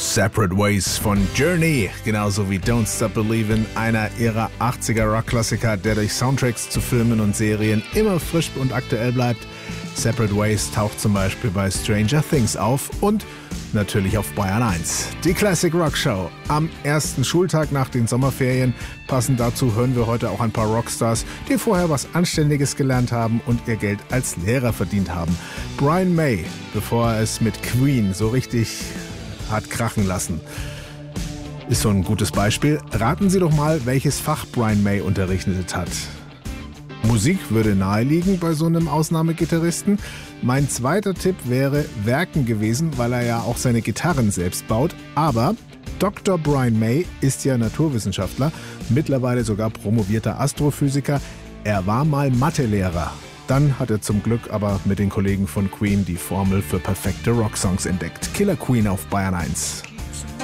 Separate Ways von Journey, genauso wie Don't Stop Believin', einer ihrer 80er Rockklassiker, der durch Soundtracks zu Filmen und Serien immer frisch und aktuell bleibt. Separate Ways taucht zum Beispiel bei Stranger Things auf und natürlich auf Bayern 1. Die Classic Rock Show am ersten Schultag nach den Sommerferien. Passend dazu hören wir heute auch ein paar Rockstars, die vorher was Anständiges gelernt haben und ihr Geld als Lehrer verdient haben. Brian May, bevor er es mit Queen so richtig hat krachen lassen, ist so ein gutes Beispiel. Raten Sie doch mal, welches Fach Brian May unterrichtet hat. Musik würde naheliegen bei so einem Ausnahmegitarristen. Mein zweiter Tipp wäre Werken gewesen, weil er ja auch seine Gitarren selbst baut. Aber Dr. Brian May ist ja Naturwissenschaftler, mittlerweile sogar promovierter Astrophysiker. Er war mal Mathelehrer. Dann hat er zum Glück aber mit den Kollegen von Queen die Formel für perfekte Rocksongs entdeckt. Killer Queen auf Bayern 1.